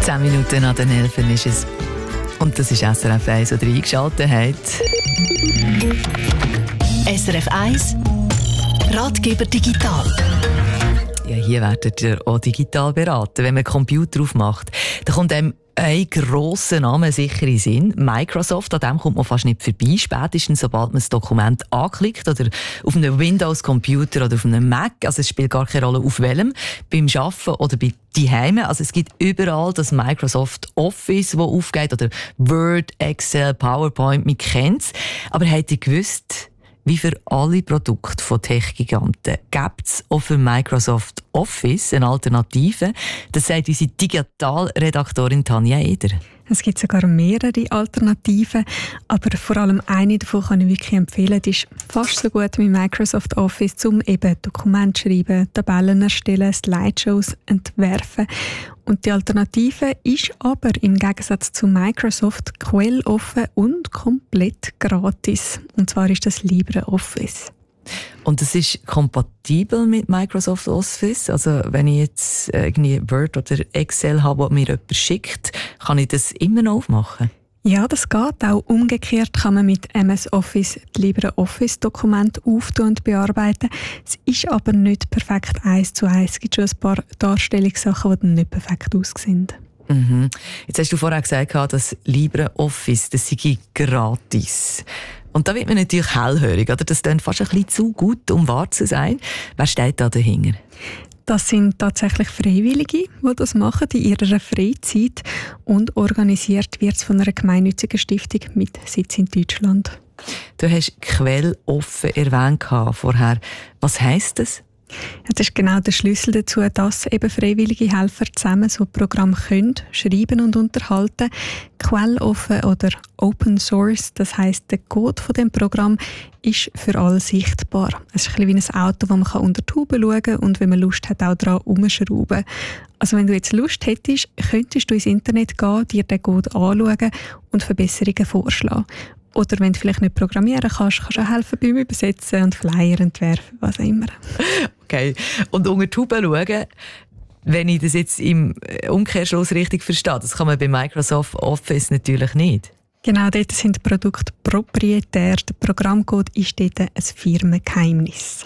10 Minuten nach den 11 ist es. Und das ist SRF 1, oder eingeschaltet hat. SRF 1 Ratgeber digital. Ja, hier werdet ihr auch digital beraten. Wenn man einen Computer aufmacht, dann kommt einem ein grosser Name sicher in Sinn. Microsoft, an dem kommt man fast nicht vorbei. Spätestens, sobald man das Dokument anklickt oder auf einem Windows-Computer oder auf einem Mac. Also es spielt gar keine Rolle, auf welchem. Beim Arbeiten oder bei daheim. Also es gibt überall das Microsoft Office, das aufgeht. Oder Word, Excel, PowerPoint, man kennt es. Aber habt ihr gewusst, wie für alle Produkte von Tech-Giganten gibt es auch für Microsoft Office eine Alternative? Das sagt unsere Digitalredaktorin Tanja Eder. Es gibt sogar mehrere Alternativen, aber vor allem eine davon kann ich wirklich empfehlen. Die ist fast so gut wie Microsoft Office, um eben Dokumente schreiben, Tabellen erstellen, Slideshows entwerfen. Und die Alternative ist aber im Gegensatz zu Microsoft quelloffen und komplett gratis. Und zwar ist das LibreOffice. Und das ist kompatibel mit Microsoft Office? Also wenn ich jetzt irgendwie Word oder Excel habe, das mir jemand schickt, kann ich das immer noch aufmachen? Ja, das geht. Auch umgekehrt kann man mit MS Office die LibreOffice-Dokumente auftun und bearbeiten. Es ist aber nicht perfekt 1:1. Es gibt schon ein paar Darstellungssachen, die dann nicht perfekt aussehen. Mhm. Jetzt hast du vorher gesagt, dass LibreOffice, das sei gratis. Und da wird man natürlich hellhörig, oder? Das klingt fast ein bisschen zu gut, um wahr zu sein. Wer steht da dahinter? Das sind tatsächlich Freiwillige, die das machen in ihrer Freizeit. Und organisiert wird es von einer gemeinnützigen Stiftung mit Sitz in Deutschland. Du hast quelloffen erwähnt vorher. Was heisst das? Ja, das ist genau der Schlüssel dazu, dass eben freiwillige Helfer zusammen so ein Programm können schreiben und unterhalten. Quelloffen oder Open Source, das heisst, der Code von dem Programm ist für alle sichtbar. Es ist ein bisschen wie ein Auto, wo man unter die Haube schauen kann und wenn man Lust hat, auch daran herumschrauben. Also wenn du jetzt Lust hättest, könntest du ins Internet gehen, dir den Code anschauen und Verbesserungen vorschlagen. Oder wenn du vielleicht nicht programmieren kannst, kannst du auch helfen beim Übersetzen und Flyer entwerfen, was auch immer. Okay. Und unter die Haube schauen, wenn ich das jetzt im Umkehrschluss richtig verstehe, das kann man bei Microsoft Office natürlich nicht. Genau, dort sind die Produkte proprietär. Der Programmcode ist dort ein Firmengeheimnis.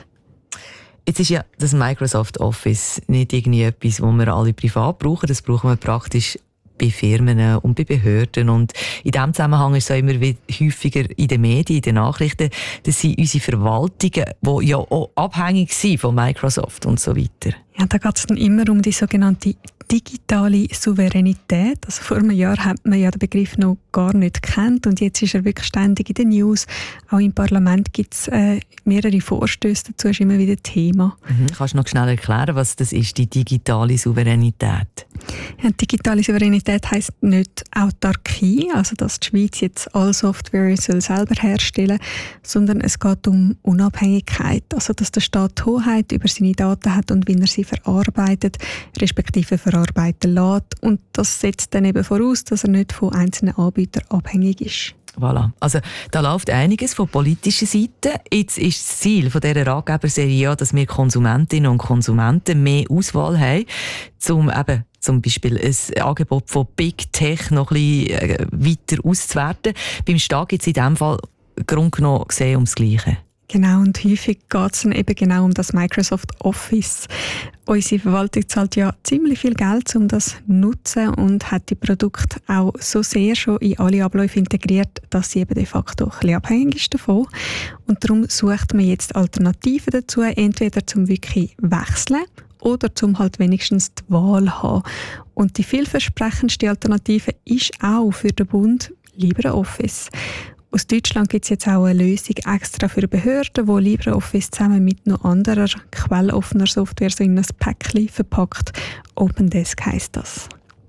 Jetzt ist ja das Microsoft Office nicht irgendwie etwas, das wir alle privat brauchen. Das brauchen wir praktisch bei Firmen und bei Behörden. Und in diesem Zusammenhang ist es auch immer häufiger in den Medien, in den Nachrichten, dass sind unsere Verwaltungen, die ja auch abhängig sind von Microsoft und so weiter. Ja, da geht es dann immer um die sogenannte digitale Souveränität. Also vor einem Jahr hat man ja den Begriff noch gar nicht gekannt und jetzt ist er wirklich ständig in den News. Auch im Parlament gibt es mehrere Vorstöße dazu, ist immer wieder Thema. Kannst du noch schnell erklären, was das ist, die digitale Souveränität? Ja, digitale Souveränität heisst nicht Autarkie, also dass die Schweiz jetzt alle Software selber herstellen soll, sondern es geht um Unabhängigkeit, also dass der Staat Hoheit über seine Daten hat und wie er sie verarbeitet, respektive verarbeiten lässt. Und das setzt dann eben voraus, dass er nicht von einzelnen Anbietern abhängig ist. Voilà. Also, da läuft einiges von politischer Seite. Jetzt ist das Ziel von dieser Ratgeberserie ja, dass wir Konsumentinnen und Konsumenten mehr Auswahl haben, um eben zum Beispiel ein Angebot von Big Tech noch ein bisschen weiter auszuwerten. Beim Staat geht es in diesem Fall Grund genommen gesehen ums Gleiche. Genau, und häufig geht es dann eben genau um das Microsoft Office. Unsere Verwaltung zahlt ja ziemlich viel Geld, um das zu nutzen und hat die Produkte auch so sehr schon in alle Abläufe integriert, dass sie eben de facto ein bisschen abhängig ist davon. Und darum sucht man jetzt Alternativen dazu, entweder zum wirklich wechseln oder zum halt wenigstens die Wahl haben. Und die vielversprechendste Alternative ist auch für den Bund LibreOffice. Aus Deutschland gibt es jetzt auch eine Lösung extra für Behörden, die LibreOffice zusammen mit noch anderer quelloffener Software so in ein Päckchen verpackt. OpenDesk heisst das.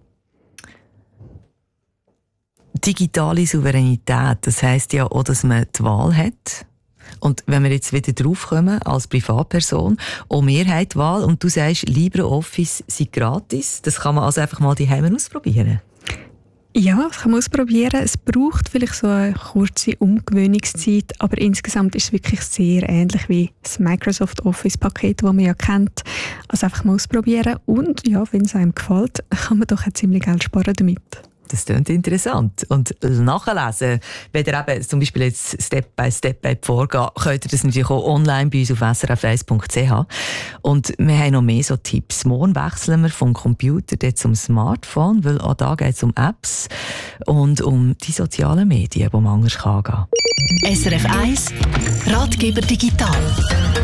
Digitale Souveränität, das heisst ja auch, dass man die Wahl hat. Und wenn wir jetzt wieder draufkommen, als Privatperson, auch wir haben die Wahl und du sagst, LibreOffice sei gratis, das kann man also einfach mal daheim ausprobieren. Ja, das kann man ausprobieren. Es braucht vielleicht so eine kurze Umgewöhnungszeit, aber insgesamt ist es wirklich sehr ähnlich wie das Microsoft Office-Paket, das man ja kennt. Also einfach mal ausprobieren und ja, wenn es einem gefällt, kann man doch ziemlich Geld sparen damit. Das klingt interessant. Und nachlesen, wenn ihr eben zum Beispiel jetzt Step by Step vorgehen, könnt ihr das natürlich auch online bei uns auf srf1.ch. Und wir haben noch mehr so Tipps. Morgen wechseln wir vom Computer zum Smartphone, weil auch da geht es um Apps und um die sozialen Medien, die man anders gehen kann. SRF 1 Ratgeber digital.